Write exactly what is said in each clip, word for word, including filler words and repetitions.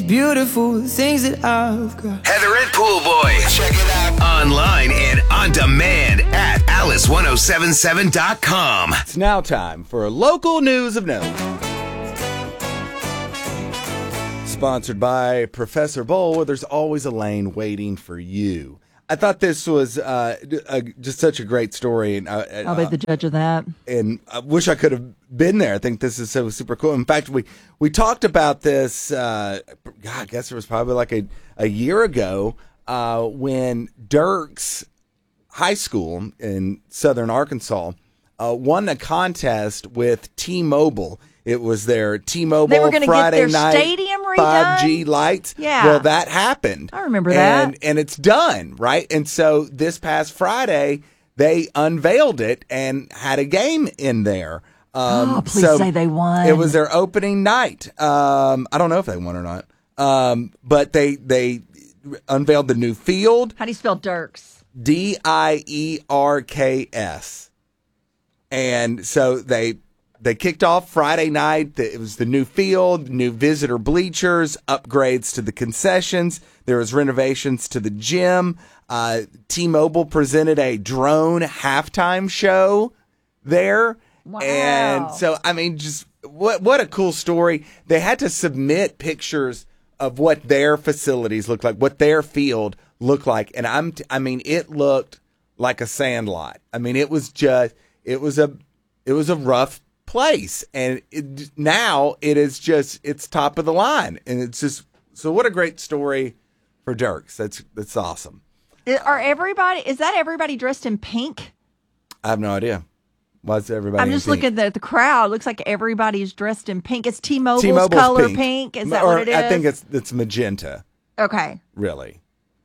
beautiful things that I've got. Heather and Pool Boys. Check it out. Online and on demand at alice ten seventy-seven dot com. It's now time for local news of note. Sponsored by Professor Bowl, where there's always a lane waiting for you. I thought this was uh, a, just such a great story. And uh, I'll be the judge of that. And I wish I could have been there. I think this is so super cool. In fact, we, we talked about this, uh, God, I guess it was probably like a, a year ago uh, when Dirks High School in southern Arkansas uh, won a contest with T-Mobile. It was their T-Mobile They were gonna Friday get their night stadium redone? five G lights. Yeah. Well, that happened. I remember and, that. And it's done, right? And so this past Friday, they unveiled it and had a game in there. Um, oh, please so say they won. It was their opening night. Um, I don't know if they won or not. Um, but they they unveiled the new field. How do you spell Dirks? D I E R K S. And so they they kicked off Friday night. It was the new field, new visitor bleachers, upgrades to the concessions. There was renovations to the gym. Uh, T-Mobile presented a drone halftime show there. Wow. And so, I mean, just what what a cool story. They had to submit pictures of what their facilities looked like, what their field looked like. And I'm, t- I mean, it looked like a sandlot. I mean, it was just, it was a, it was a rough place. And it, now it is just, it's top of the line. And it's just, so what a great story for Dirks. That's, that's awesome. Are everybody, is that everybody dressed in pink? I have no idea. Why's everybody? I'm just in pink? looking at the crowd. Looks like everybody's dressed in pink. It's T-Mobile's, T-Mobile's color pink. pink. Is that or what it is? I think it's it's magenta. Okay. Really.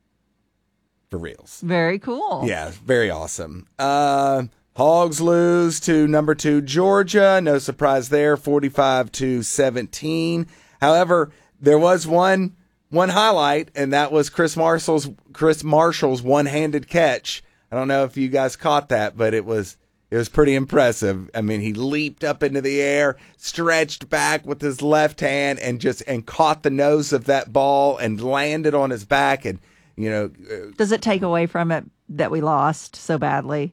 For reals. Very cool. Yeah, very awesome. Uh, Hogs lose to number two Georgia. No surprise there, forty-five to seventeen. However, there was one one highlight, and that was Chris Marshall's Chris Marshall's one-handed catch. I don't know if you guys caught that, but it was it was pretty impressive. I mean, he leaped up into the air, stretched back with his left hand, and just and caught the nose of that ball and landed on his back. And you know, does it take away from it that we lost so badly?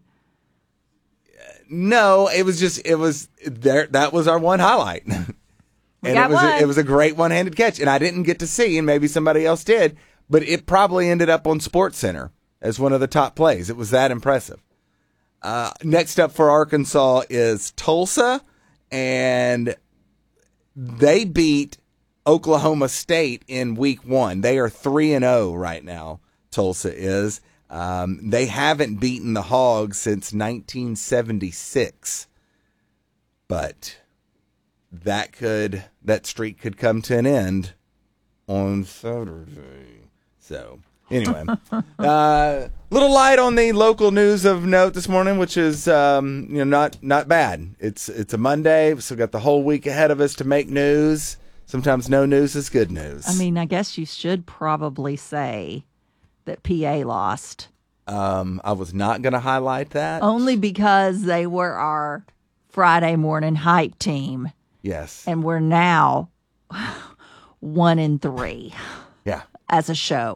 No, it was just it was there. That was our one highlight, and got it was one. a, it was a great one-handed catch. And I didn't get to see, and maybe somebody else did, but it probably ended up on Sports Center as one of the top plays. It was that impressive. Uh, next up for Arkansas is Tulsa, and they beat Oklahoma State in week one. They are three and zero right now. Tulsa is. Um, they haven't beaten the Hogs since nineteen seventy-six, but that could that streak could come to an end on Saturday. So anyway, uh, little light on the local news of note this morning, which is um, you know not not bad. It's it's a Monday, so we got the whole week ahead of us to make news. Sometimes no news is good news. I mean, I guess you should probably say that P A lost. Um, I was not going to highlight that. Only because they were our Friday morning hype team. Yes. And we're now one in three. Yeah. As a show.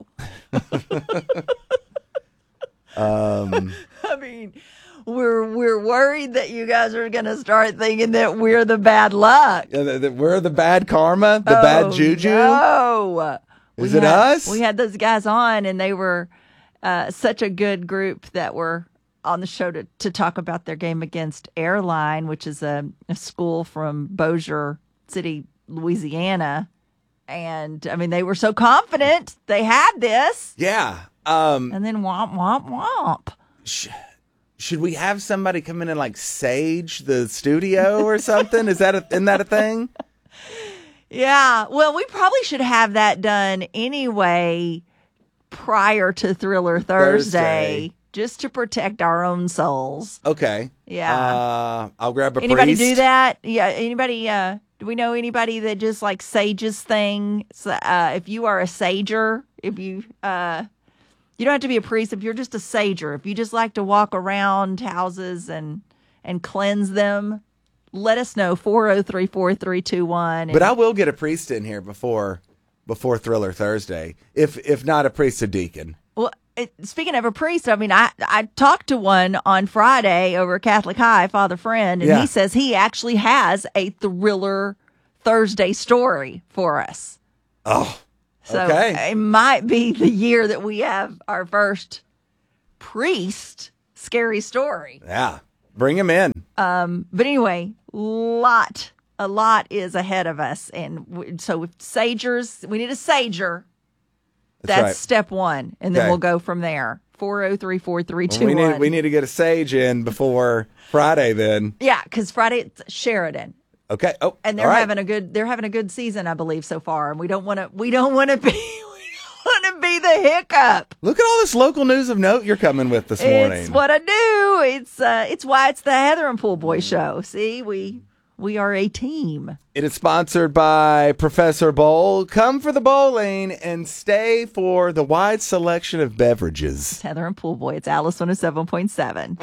um, I mean, we're we're worried that you guys are going to start thinking that we're the bad luck. Yeah, the, the, we're the bad karma, the oh, bad juju. No. Is we it had, us? We had those guys on, and they were uh, such a good group that were on the show to, to talk about their game against Airline, which is a, a school from Bossier City, Louisiana. And, I mean, they were so confident they had this. Yeah. Um, and then womp, womp, womp. Sh- should we have somebody come in and, like, sage the studio or something? Is that a, isn't that a thing? Yeah, well, we probably should have that done anyway prior to Thriller Thursday, Thursday. just to protect our own souls. Okay. Yeah. Uh, I'll grab a Anybody priest. do that? Yeah. Anybody? Uh, do we know anybody that just like sages thing? So, uh, if you are a sager, if you uh, you don't have to be a priest. If you're just a sager, if you just like to walk around houses and and cleanse them. Let us know, four oh three, four three two one. But I will get a priest in here before before Thriller Thursday, if if not a priest, a deacon. Well, it, speaking of a priest, I mean, I, I talked to one on Friday over at Catholic High, Father Friend, and Yeah. he says he actually has a Thriller Thursday story for us. Oh, So okay. it might be the year that we have our first priest scary story. Yeah. Bring him in. But anyway, lot, a lot is ahead of us. And w- so with sagers, we need a sager. That's, right. step one. And then Okay. we'll go from there. four oh three, four three two we one. need we need to get a sage in before Friday then. Yeah, because Friday it's Sheridan. Okay. Oh, And they're all right. having a good they're having a good season, I believe, so far. And we don't wanna we don't wanna be we don't wanna be the hiccup. Look at all this local news of note you're coming with this morning. It's what I do. It's uh, it's why it's the Heather and Pool Boy show. See, we we are a team. It is sponsored by Professor Bowl. Come for the bowling and stay for the wide selection of beverages. It's Heather and Pool Boy. It's Alice one oh seven point seven.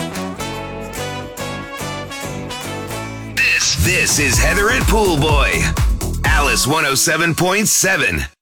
This this is Heather and Pool Boy. Alice one oh seven point seven.